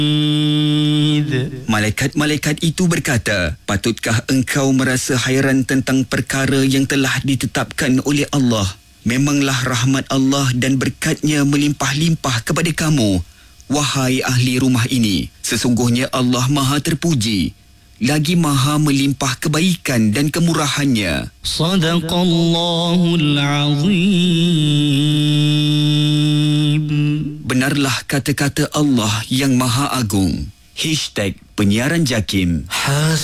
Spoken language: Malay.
Malaikat-malaikat itu berkata, "Patutkah engkau merasa hairan tentang perkara yang telah ditetapkan oleh Allah? Memanglah rahmat Allah dan berkat-Nya melimpah-limpah kepada kamu, wahai ahli rumah ini. Sesungguhnya Allah Maha terpuji, lagi Maha melimpah kebaikan dan kemurahan-Nya." Sadaqallahul Azim. Benarlah kata-kata Allah yang Maha Agung. #penyiaran JAKIM.